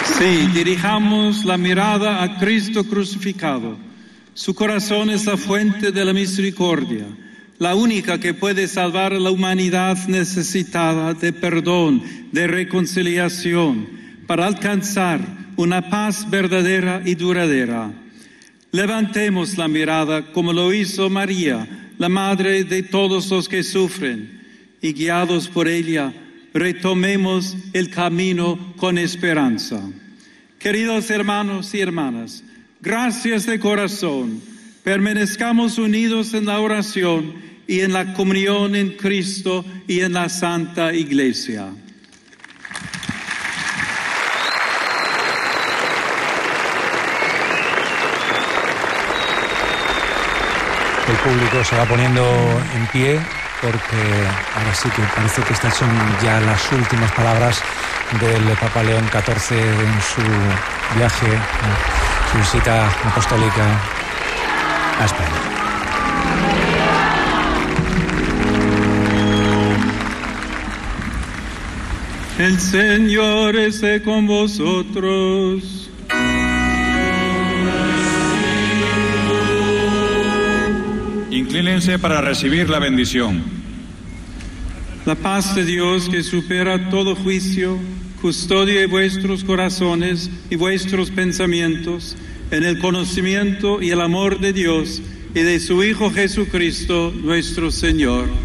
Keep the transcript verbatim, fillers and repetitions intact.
Sí, dirijamos la mirada a Cristo crucificado. Su corazón es la fuente de la misericordia, la única que puede salvar a la humanidad necesitada de perdón, de reconciliación, para alcanzar una paz verdadera y duradera. Levantemos la mirada como lo hizo María, la madre de todos los que sufren, y guiados por ella, retomemos el camino con esperanza. Queridos hermanos y hermanas, gracias de corazón, permanezcamos unidos en la oración y en la comunión en Cristo y en la Santa Iglesia. El público se va poniendo en pie porque ahora sí que parece que estas son ya las últimas palabras del Papa León catorce en su viaje, su visita apostólica a España. El Señor esté con vosotros. Inclínense para recibir la bendición. La paz de Dios, que supera todo juicio, custodie vuestros corazones y vuestros pensamientos en el conocimiento y el amor de Dios y de su Hijo Jesucristo, nuestro Señor.